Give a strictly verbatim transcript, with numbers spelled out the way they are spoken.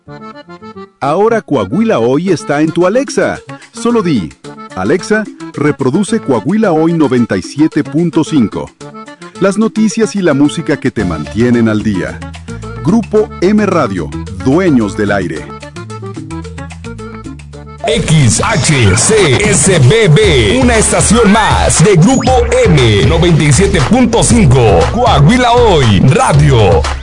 Ahora Coahuila Hoy está en tu Alexa. Solo di, Alexa, reproduce Coahuila Hoy noventa y siete punto cinco. Las noticias y la música que te mantienen al día. Grupo M Radio, dueños del aire. X H C S B B, una estación más de Grupo M noventa y siete punto cinco. Coahuila Hoy Radio.